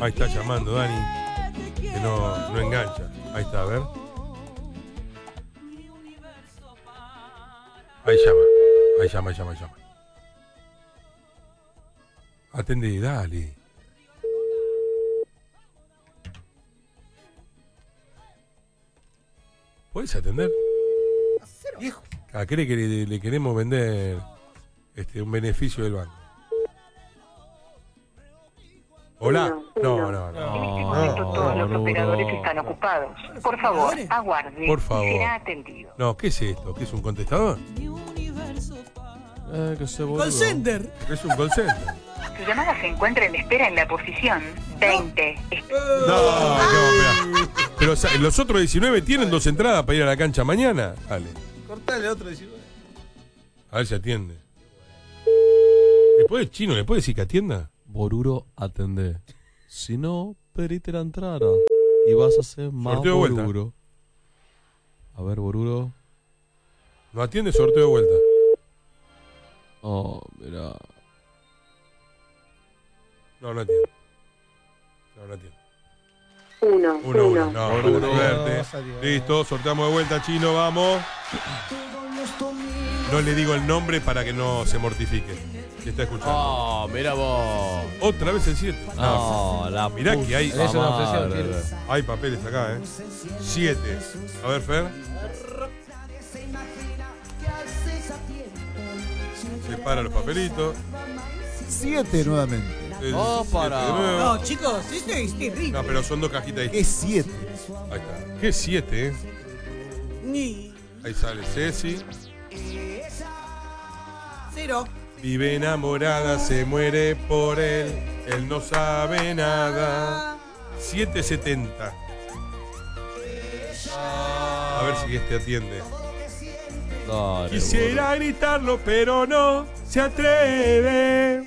Ahí está llamando Dani, que no engancha. Ahí está, a ver. Ahí llama. Atendé, dale. ¿Puedes atender? Viejo. Cree que le queremos vender un beneficio del banco. ¿Hola? No. En este momento todos los operadores están ocupados. Por favor, aguarde. Por favor. Será atendido. No, ¿qué es esto? ¿Qué es un contestador? Que se Call center. Es un call center. Su llamada se encuentra en espera en la posición 20. No, pero los otros 19 tienen 2 entradas para ir a la cancha mañana. Dale. Cortale otro 19. A ver si atiende. ¿Le puede decir que atienda? Boruro, atendé. Si no, pedite la entrada. Y vas a ser más Sorteo de vuelta. Boruro. A ver, Boruro. No atiende, sorteo de vuelta. Oh, mira. No atiende. No atiende. Uno. No, Uno. suerte. Listo, sorteamos de vuelta, Chino, vamos. No le digo el nombre para que no se mortifique. Si está escuchando. Oh, mira vos. Otra vez el 7. No, la mirá que hay. Eso no ofreció, madre. tío. Hay papeles acá, 7. A ver, Fer. Separa los papelitos. 7 nuevamente. El Oh, 7 para. de nuevo. No, chicos, esto es terrible. No, pero son 2 cajitas ¿Qué distintas. 7? Ahí está. ¿Qué 7, Ni. Ahí sale Ceci. 0. Vive enamorada, se muere por él. Él no sabe nada. 770. A ver si este atiende. Dale, Quisiera gritarlo, pero no se atreve.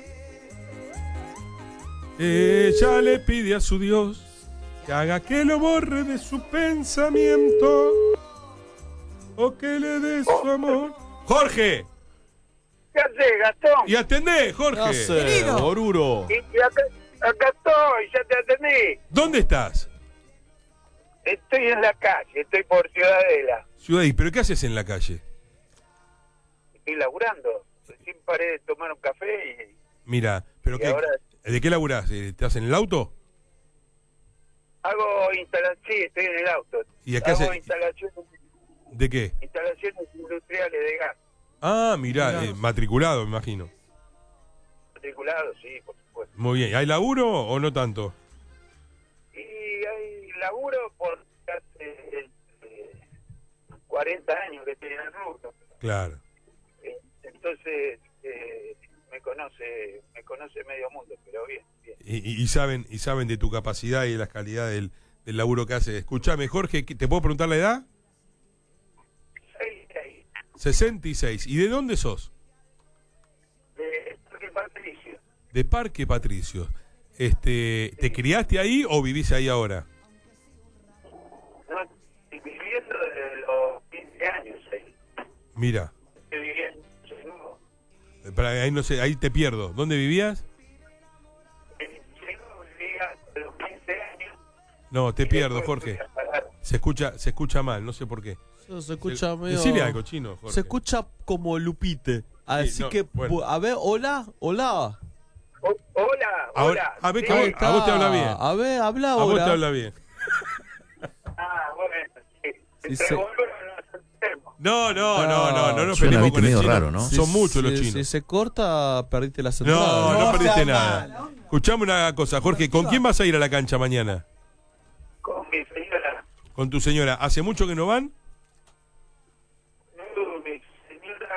Ella le pide a su Dios que haga que lo borre de su pensamiento o que le dé su amor. ¡Jorge! ¿Qué haces, Gastón? Y atendé, ¿qué Jorge. hace, Querido. Boruro? Y acá estoy, ya te atendí. ¿Dónde estás? Estoy en la calle, estoy por Ciudadela. Ciudad, ¿pero qué haces en la calle? Estoy laburando. Recién paré de tomar un café Mira, pero y qué, ahora ¿de qué laburás? ¿Estás en el auto? hago instalaciones, sí, estoy en el auto. ¿Y acá hago instalaciones ¿De qué? industriales de gas. Ah, mirá, matriculado, me imagino. Matriculado, sí, por supuesto. Muy bien. ¿Hay laburo o no tanto? Y hay laburo por hace 40 años que estoy en el rubro. Claro. Entonces me conoce medio mundo, pero bien. Y saben de tu capacidad y de la calidad del laburo que haces. Escuchame, Jorge, ¿te puedo preguntar la edad? 66. ¿Y de dónde sos? De Parque Patricio. De Parque Patricios. ¿Te criaste ahí o vivís ahí ahora? No, estoy viviendo desde los 15 años ahí. Mira, Estoy viviendo en ahí no sé, ahí te pierdo. ¿Dónde vivías? vivía de los 15 años. No, te y pierdo, después Jorge. fui a parar. Se escucha mal, no sé por qué. Se escucha medio... Decile algo, Chino, Jorge. Se escucha como Lupite. Así no, que, bueno. a ver, hola. Hola, Ahora, a ver, Ahí a vos te habla bien. A ver, habla A ahora. vos te habla bien. Bueno, sí. Sí, Entre sí. boludos nos hacemos. No nos Suena, peleemos viste, con el medio chino. raro, ¿no? Son muchos los Si chinos. se corta, perdiste las entradas. No perdiste sea nada. malo. Escuchame una cosa, Jorge. ¿Con quién vas a ir a la cancha mañana? Con mi señora. ¿Con tu señora? ¿Hace mucho que no van? Mi señora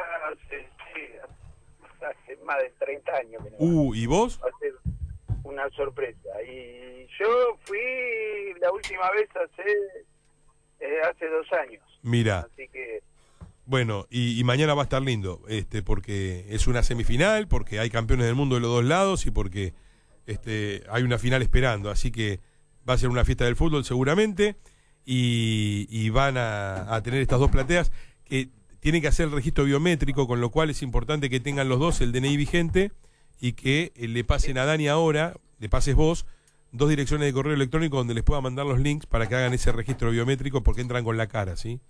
hace más de 30 años que no. ¿Y vos? Va a ser una sorpresa. Y yo fui la última vez hace 2 años. Mira, Así que bueno, y mañana va a estar lindo, porque es una semifinal, porque hay campeones del mundo de los dos lados y porque hay una final esperando. Así que va a ser una fiesta del fútbol seguramente y van a tener estas 2 plateas que tienen que hacer el registro biométrico, con lo cual es importante que tengan los dos el DNI vigente y que le pasen a Dani ahora, le pases vos, 2 direcciones de correo electrónico donde les pueda mandar los links para que hagan ese registro biométrico porque entran con la cara, ¿sí?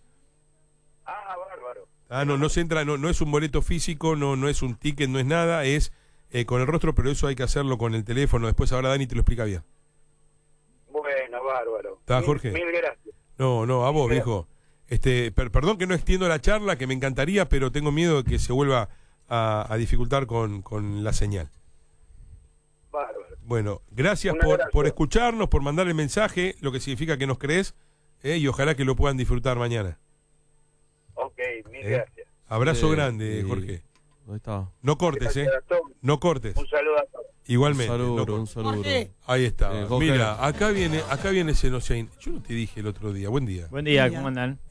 Ah, bárbaro. No se entra, no es un boleto físico, no es un ticket, no es nada, es con el rostro, pero eso hay que hacerlo con el teléfono. Después ahora Dani te lo explica bien. Bueno, bárbaro. ¿Está, Jorge? Mil gracias. No, a vos, viejo. Perdón que no extiendo la charla, que me encantaría, pero tengo miedo de que se vuelva a dificultar con la señal. Bárbaro. Bueno, gracias Un abrazo. por escucharnos, por mandar el mensaje, lo que significa que nos crees, y ojalá que lo puedan disfrutar mañana. Ok, mil gracias. Abrazo Sí, grande, y- Jorge. Ahí está. No cortes, Gracias a todos. No cortes. Un saludo a todos. Igualmente. Un no saludo, cortes. un saludo. Jorge. Ahí está. Jorge. Mira, acá viene Senociain. Yo no te dije el otro día. Buen día. Buen día, Buen día. ¿cómo andan?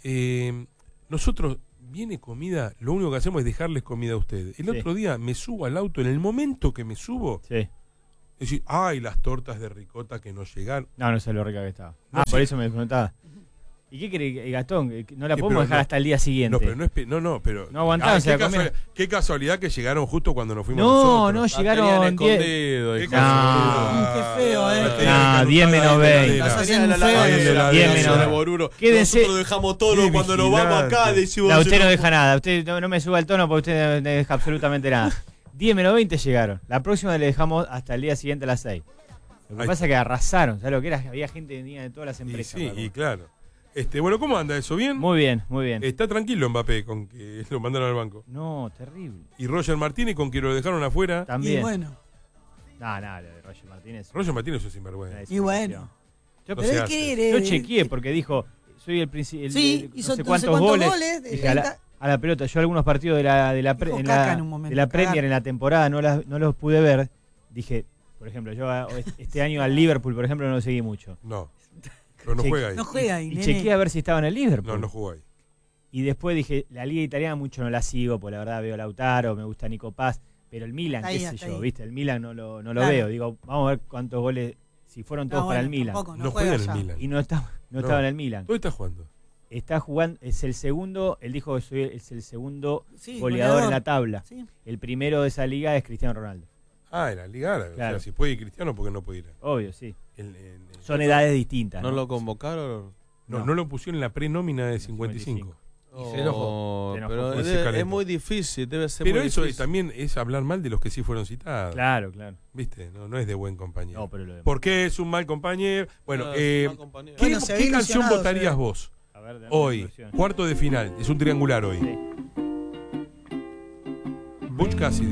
Nosotros viene comida, lo único que hacemos es dejarles comida a ustedes. El Sí. otro día me subo al auto, en el momento que me subo, Sí. decir, ay, las tortas de ricota que no llegaron. No sé lo rica que estaba. No, Por sí. eso me preguntaba. ¿Y qué querés, Gastón? ¿No la Sí, podemos pero dejar no- hasta el día siguiente? No, pero no es pero No aguantaban, Ay, se la qué casualidad que llegaron justo cuando nos fuimos No, nosotros. llegaron 10. escondido. Qué hijo. casualidad. Qué feo, La ¿eh? tenía 10 menos 20. Nos hacen un Ahí feo. en la heladera. 10 menos de 20. Boruro. Quédense. Nosotros dejamos todo Qué cuando nos vamos acá. vigilante. Decimos, No, usted no deja nada. Usted no me suba el tono porque usted no deja absolutamente nada. 10 menos 20 llegaron. La próxima le dejamos hasta el día siguiente a las 6. Lo que Ahí pasa es que arrasaron. ¿Sabes lo que era? Había gente que venía de todas las Y empresas. sí, para y comer. claro. Bueno, ¿cómo anda eso? ¿Bien? Muy bien, muy bien. Está tranquilo Mbappé con que lo mandaron al banco. No, terrible. Y Roger Martínez con que lo dejaron afuera. También. Y bueno. No, lo de Roger Martínez. Roger Martínez es un sinvergüenza. Es Y bueno. Yo, No Pero se él hace. quiere. yo chequeé porque dijo, soy el principal. Sí, hizo no sé no cuántos sé cuántos goles. goles, Dije, a la pelota. Yo algunos partidos de la Dijo caca en un momento, de la Premier cagar. en la temporada no los pude ver. Dije, por ejemplo, yo este año al Liverpool, por ejemplo, no lo seguí mucho. No. Pero no Che- juega ahí. No juega ahí, Y nene. chequeé a ver si estaba en el Liverpool. No jugó ahí. Y después dije, la Liga Italiana mucho no la sigo, porque la verdad veo a Lautaro, me gusta Nico Paz, pero el Milan, Ahí, qué sé hasta yo, ahí. ¿viste? El Milan no lo Claro. veo. Digo, vamos a ver cuántos goles, si fueron todos No, para bueno, el Milan. tampoco, No no juega juega en el allá. Milan. Y no estaba en el Milan. ¿Dónde está jugando? Está jugando, es el segundo, él dijo que es el segundo Sí, goleador en la tabla. Sí. El primero de esa liga es Cristiano Ronaldo. En la Liga Árabe. Claro. O sea, si puede ir Cristiano, ¿por qué no puede ir? Obvio, sí. En- Son edades distintas. ¿No lo convocaron? no lo pusieron en la prenómina de 55. Y se enojó. Oh, Se enojó. pero Pues se es calentó. muy difícil, debe ser Pero muy eso difícil. también es hablar mal de los que sí fueron citados. Claro. ¿Viste? No es de buen compañero. No, pero lo demás. ¿Por qué es un mal compañero? Bueno, Ah, es un mal compañero. ¿qué, Bueno, se ve qué canción ilusionado, votarías se ve. vos A ver, dame hoy? una solución. Cuarto de final. Es un triangular hoy. Sí. Butch Cassidy.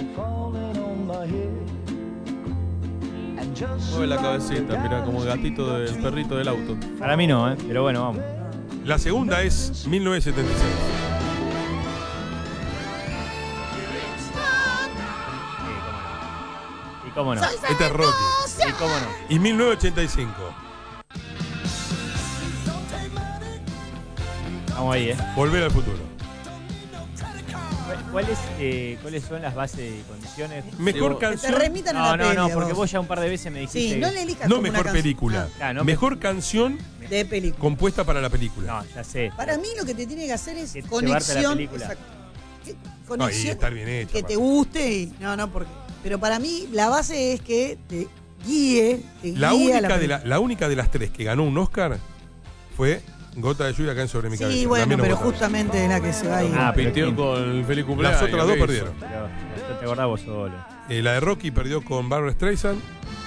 Mueve la cabecita, mira, como el gatito del perrito del auto. Para mí no, pero bueno, vamos. La segunda es 1976. ¿Y cómo no? Este es Rocky. ¿Y cómo no? Y 1985. Vamos ahí, Volver al futuro. ¿Cuáles son las bases y condiciones? Mejor Digo, Que te canción. remitan a la No, peli, porque vos. vos ya un par de veces me dijiste. Sí, no le elijas No como una mejor canción. película. Ah, no, Mejor canción De película. compuesta para la película. No, ya sé. Para mí lo que te tiene que hacer es Que llevarte la conexión. película. Exacto. Que- No, y Conexión. estar bien hecha. Que te aparte. guste y. No, porque. Pero para mí la base es que te guíe. Te La guíe a única, película. la única de las tres que ganó un Oscar fue Gota de lluvia caen sobre mi cabeza. Sí, La bueno, menos pero votada. justamente es la que se va a ir. Ah, pero Pintió ¿quién? con el feliz cumpleaños. Las otras dos ¿qué hizo? perdieron. Pero te acordás vos solo. La de Rocky perdió con Barbra Streisand.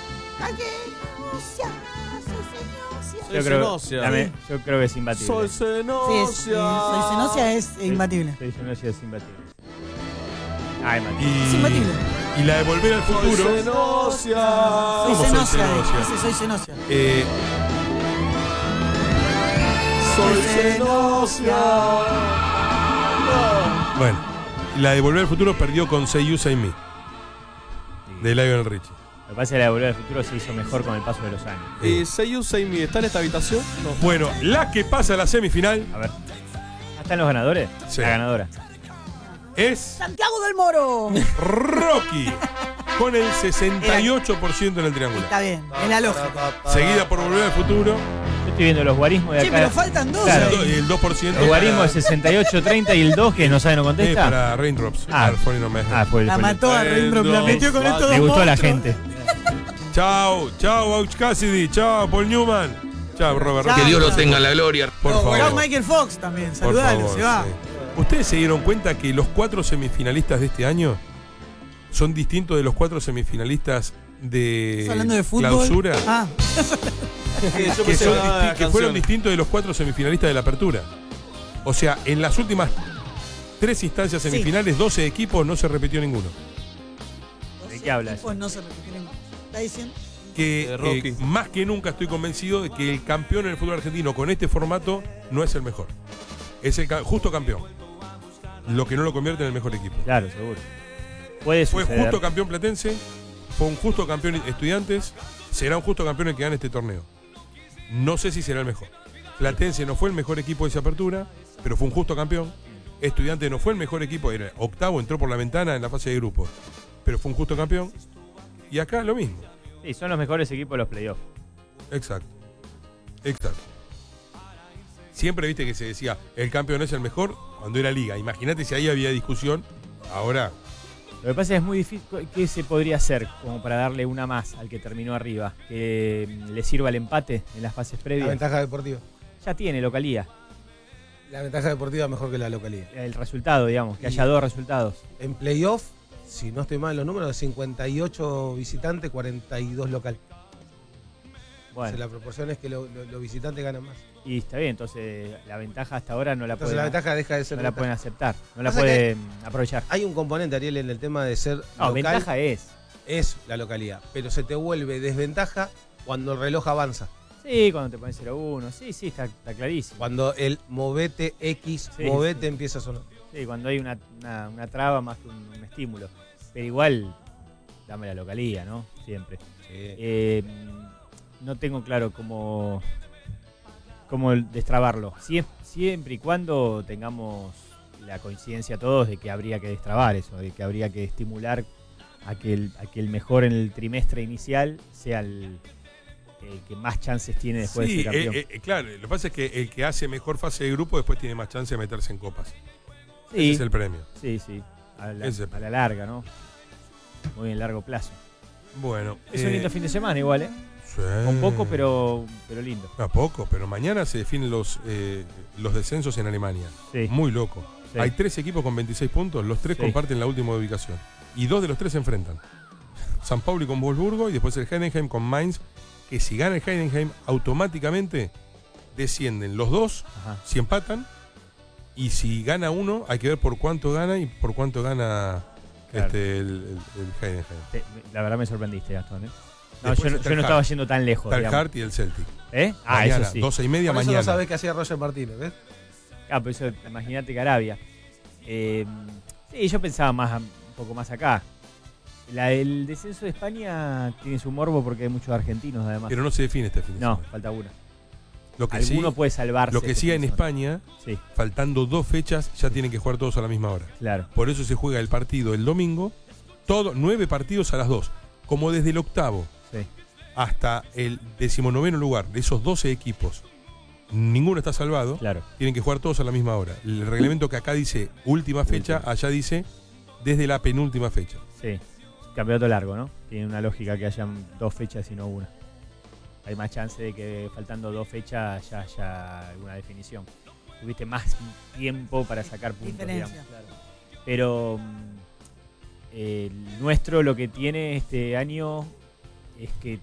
Yo creo que es imbatible. Sol Sí, Cenosia. Soy Cenosia es imbatible. Soy Cenosia es imbatible. Ah, imbatible. Y, Es imbatible. y la de Volver al Sol futuro. Cenosia. Soy ¿Cómo soy Cenosia. Cenosia? Ese soy Cenosia. Sol Cenosia. Bueno, la de Volver al futuro perdió con Say You Say Me. De Lionel Richie. Lo que pasa es que la de Volver al Futuro se hizo mejor con el paso de los años. ¿Y Say You Say Me está en esta habitación? No. Bueno, la que pasa a la semifinal A ver. ¿Están los ganadores? Sí. La ganadora. es Santiago del Moro. Rocky. Con el 68% en el triángulo. Está bien, es la lógica. Seguida por Volver al futuro. Yo estoy viendo los guarismos de Che, acá. pero faltan dos. Claro. ahí. El 2%. El guarismo es 68-30 y el 2 que no sabe no contesta. Para Raindrops. Ah. Falling on My Head. Fue el La mató a Raindrop, la metió con esto. Le dos gustó a la monstruos. gente. Chao, Butch Cassidy. Chao, Paul Newman. Chao, Robert. Chao. Que Dios lo tenga en la gloria. Por favor. Chao, Michael Fox también. Por Saludalo, favor, se va. sí. ¿Ustedes se dieron cuenta que los 4 semifinalistas de este año son distintos de los 4 semifinalistas de ¿Estás hablando de fútbol? clausura? Ah, Que fueron distintos de los 4 semifinalistas de la apertura. O sea, en las últimas 3 instancias semifinales, 12 equipos, no se repitió ninguno. ¿De qué hablas? pues no se repiten. ¿Está diciendo? Que Rocky. más que nunca estoy convencido de que el campeón en el fútbol argentino con este formato no es el mejor. Es el justo campeón. Lo que no lo convierte en el mejor equipo. Claro, seguro. Puede Fue suceder. justo campeón Platense, fue un justo campeón Estudiantes, será un justo campeón el que gane este torneo. No sé si será el mejor. Platense no fue el mejor equipo de esa apertura, pero fue un justo campeón. Estudiantes no fue el mejor equipo, era octavo, entró por la ventana en la fase de grupos, pero fue un justo campeón. Y acá lo mismo. Sí, son los mejores equipos de los playoffs. Exacto. Siempre viste que se decía, el campeón es el mejor cuando era liga. Imagínate si ahí había discusión. Ahora, Lo que pasa es que es muy difícil. ¿Qué se podría hacer como para darle una más al que terminó arriba? Que le sirva el empate en las fases La previas. ventaja deportiva. Ya tiene localía. La ventaja deportiva mejor que la localidad. El resultado, digamos, que Y- haya 2 resultados. En playoff, si no estoy mal en los números, 58 visitantes, 42 local. O sea, Bueno, la proporción es que los visitantes ganan más. y está bien, entonces la ventaja hasta ahora no la Entonces pueden, la ventaja deja de ser no la ventaja. pueden aceptar, no la Pasa pueden aprovechar. Hay un componente, Ariel, en el tema de ser No, local, ventaja es. es la localidad, pero se te vuelve desventaja cuando el reloj avanza. Sí, cuando te pones 0-1, sí, está clarísimo. Cuando el movete X, Sí, movete sí. empieza a sonar. Sí, cuando hay una traba más que un estímulo. Pero igual, dame la localía, ¿no? Siempre. No tengo claro cómo destrabarlo. Siempre y cuando tengamos la coincidencia todos de que habría que destrabar eso, de que habría que estimular a que el mejor en el trimestre inicial sea el que más chances tiene después de sí, ser campeón. claro, lo que pasa es que el que hace mejor fase de grupo después tiene más chance de meterse en copas. Sí. Ese es el premio. Sí, a Ese. la larga, ¿no? Muy en largo plazo. Bueno. Es un lindo fin de semana igual, ¿eh? Sí. Con poco, pero lindo. A poco, pero mañana se definen los descensos en Alemania. Sí. Muy loco. Sí. Hay 3 equipos con 26 puntos, los 3 Sí. comparten la última ubicación. Y 2 de los 3 se enfrentan. San Pauli con Wolfsburgo y después el Heidenheim con Mainz, que si gana el Heidenheim automáticamente descienden los 2 Ajá. si empatan. Y si gana uno, hay que ver por cuánto gana y por cuánto gana Claro. el Heidenheim. La verdad me sorprendiste, Gastón, ¿eh? No, Después yo está no el estaba Hart. yendo tan lejos. Está el digamos. Hart y el Celtic. ¿Eh? Ah, Mañana, eso sí. 12:30 Por eso mañana. no sabés qué hacía Roger Martínez, ¿ves? Ah, pero eso, imagínate que Arabia. Sí, yo pensaba un poco más acá. El descenso de España tiene su morbo porque hay muchos argentinos, además. Pero no se define este fin de No, semana. falta una. Lo que sí, Alguno puede salvarse. lo que este sí fin en de semana. España, Sí, faltando 2 fechas, ya tienen que jugar todos a la misma hora. claro. Por eso se juega el partido el domingo, 9 partidos a las 2. Como desde el octavo Sí. hasta el 19º lugar de esos 12 equipos, ninguno está salvado, Claro. tienen que jugar todos a la misma hora. El reglamento que acá dice última fecha, allá dice desde la penúltima fecha. Sí. Campeonato largo, ¿no? Tiene una lógica que hayan 2 fechas y no una. Hay más chance de que faltando 2 fechas ya haya alguna definición. Tuviste más tiempo para sacar puntos, Diferencia. digamos. Pero el nuestro lo que tiene este año es que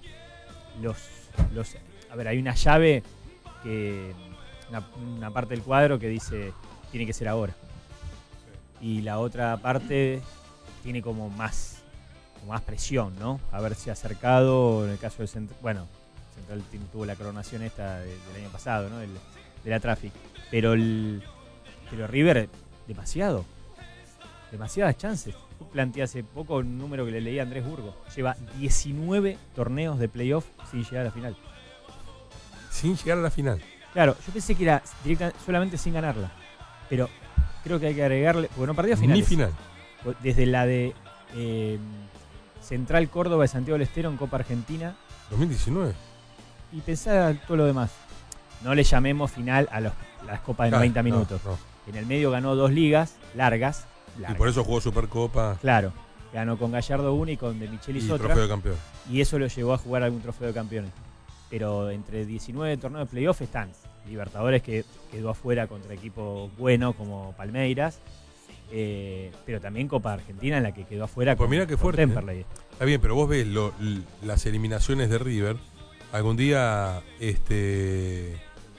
a ver, hay una llave que una parte del cuadro que dice tiene que ser ahora. Y la otra parte tiene como más presión, ¿no? Haberse acercado, en el caso del Central, bueno, Central tuvo la coronación esta del año pasado, ¿no? De la Traffic. Pero River, demasiadas chances. Yo planteé hace poco un número que le leí a Andrés Burgo. Lleva 19 torneos de playoff sin llegar a la final. Sin llegar a la final. Claro, yo pensé que era solamente sin ganarla. Pero creo que hay que agregarle, porque no perdió finales. Ni final. Desde la de Central Córdoba de Santiago del Estero en Copa Argentina. 2019. Y pensar todo lo demás. No le llamemos final a las copas de 90 minutos. No. En el medio ganó 2 ligas largas. Y por eso jugó Supercopa. Claro. Ganó con Gallardo una y con De Michelis Y otra. trofeo de campeón. Y eso lo llevó a jugar algún trofeo de campeones. Pero entre 19 torneos de playoff están Libertadores, que quedó afuera contra equipos buenos como Palmeiras, pero también Copa Argentina, en la que quedó afuera Pues con, mira qué con fuerte. Temperley. Está bien, pero vos ves las eliminaciones de River. Algún día, estoy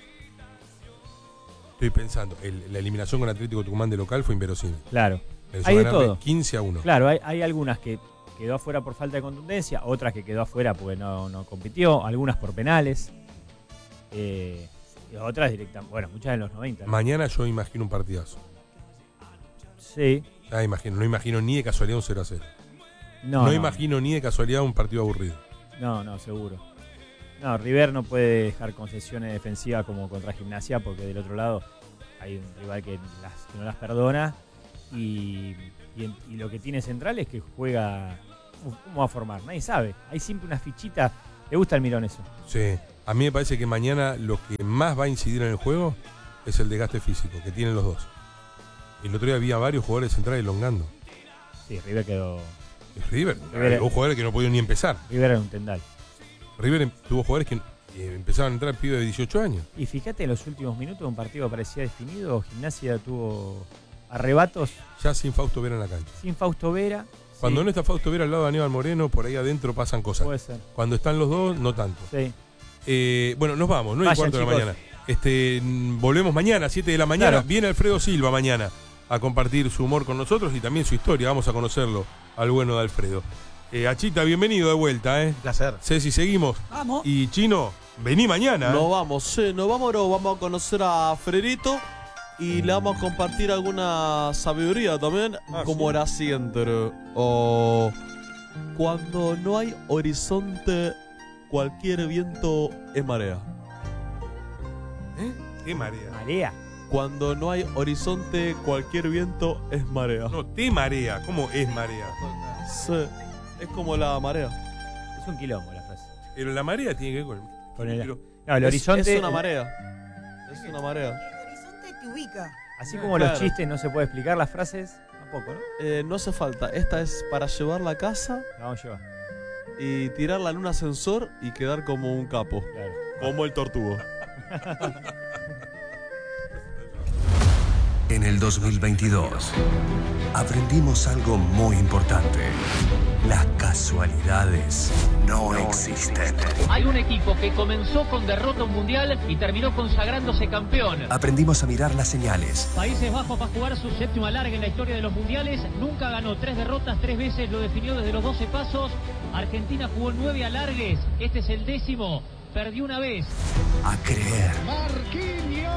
pensando, la eliminación con Atlético Tucumán de local fue inverosímil. Claro. Mereció Hay de ganarle todo. 15-1. Claro, hay algunas que quedó afuera por falta de contundencia, otras que quedó afuera porque no compitió, algunas por penales, y otras directamente, bueno, muchas en los 90. ¿no? Mañana yo imagino un partidazo. Sí. No imagino ni de casualidad un 0-0. No imagino ni de casualidad un partido aburrido. No, seguro. No, River no puede dejar concesiones defensivas como contra Gimnasia, porque del otro lado hay un rival que no las perdona. Y lo que tiene central es que juega. ¿Cómo va a formar? Nadie sabe. Hay siempre una fichita. Le gusta al Mirón eso. Sí. A mí me parece que mañana lo que más va a incidir en el juego es el desgaste físico que tienen los dos. El otro día había varios jugadores centrales elongando. Sí, River quedó. River hubo jugadores que no podían ni empezar. River era un tendal. River tuvo jugadores que empezaban a entrar pibes de 18 años. Y fíjate, en los últimos minutos un partido parecía definido. Gimnasia tuvo arrebatos. Ya sin Fausto Vera en la cancha. Sin Fausto Vera. Cuando sí. no está Fausto Vera al lado de Aníbal Moreno, por ahí adentro pasan cosas. Puede ser. Cuando están los dos, no tanto. Sí. Bueno, nos vamos, 9:15 de la Vayan, mañana. Volvemos mañana, 7 de la mañana. Claro. Viene Alfredo Silva mañana a compartir su humor con nosotros y también su historia. Vamos a conocerlo al bueno de Alfredo. Achita, bienvenido de vuelta. Placer. Ceci, seguimos. Vamos. Y Chino, vení mañana. Nos vamos, vamos a conocer a Frerito y le vamos a compartir alguna sabiduría también, como sí. la siguiente. O cuando no hay horizonte, cualquier viento es marea. ¿Qué marea? Marea. Cuando no hay horizonte, cualquier viento es marea. No, te marea. ¿Cómo es marea? Sí, es como la marea. Es un quilombo la frase. Pero la marea tiene que ver Con el, pero- no, el horizonte. Es una marea. Es una marea. El horizonte te ubica. Así como Claro. los chistes no se puede explicar, las frases tampoco, ¿no? No hace falta. Esta es para llevarla a casa La vamos a llevar. y tirarla en un ascensor y quedar como un capo. Claro. Como el tortugo. En el 2022 aprendimos algo muy importante. Las casualidades no existen. Hay un equipo que comenzó con derrota mundial y terminó consagrándose campeón. Aprendimos a mirar las señales. Países Bajos va a jugar su séptimo alargue en la historia de los mundiales. Nunca ganó 3 derrotas, 3 veces lo definió desde los 12 pasos. Argentina jugó 9 alargues. Este es el 10º. Perdió una vez. A creer. Marquinhos.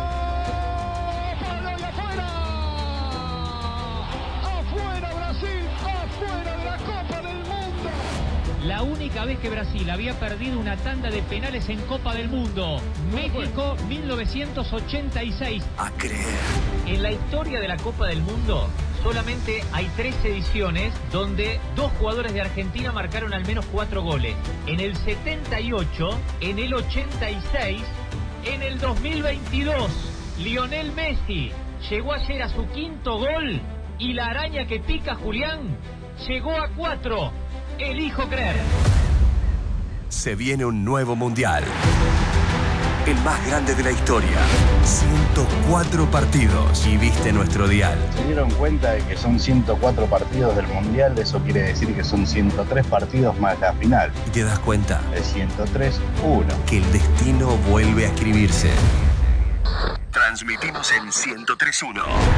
La única vez que Brasil había perdido una tanda de penales en Copa del Mundo. México 1986. A creer. En la historia de la Copa del Mundo solamente hay 3 ediciones donde 2 jugadores de Argentina marcaron al menos 4 goles. En el 78, en el 86, en el 2022. Lionel Messi llegó ayer a su 5º gol y la araña que pica Julián llegó a 4. Elijo creer. Se viene un nuevo mundial. El más grande de la historia. 104 partidos. Y viste nuestro dial. Se dieron cuenta de que son 104 partidos del mundial. Eso quiere decir que son 103 partidos más la final. Y te das cuenta. Es 103-1. Que el destino vuelve a escribirse. Transmitimos en 103.1.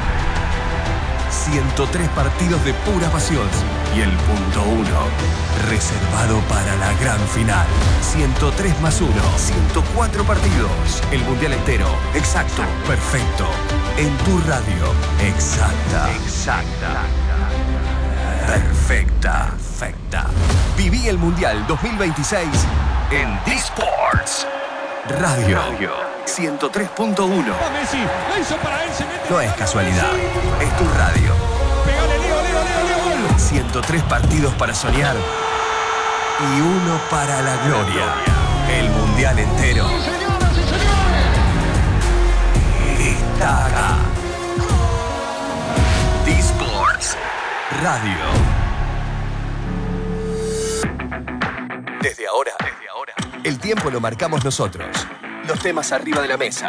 103 partidos de pura pasión. Y el punto 1, reservado para la gran final. 103 más 1, 104 partidos. El mundial entero, exacto, perfecto. En tu radio, exacta. Perfecta. Viví el mundial 2026 en D-Sports Radio 103.1. No es casualidad, es tu radio. 103 partidos para soñar y 1 para la gloria. El mundial entero está acá. D-Sports Radio Desde ahora, el tiempo lo marcamos nosotros. Los temas arriba de la mesa.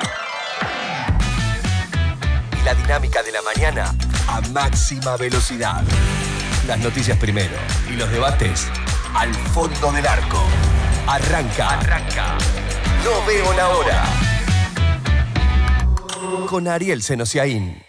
Y la dinámica de la mañana a máxima velocidad. Las noticias primero y los debates al fondo del arco. Arranca. No veo la hora. Con Ariel Senosiaín.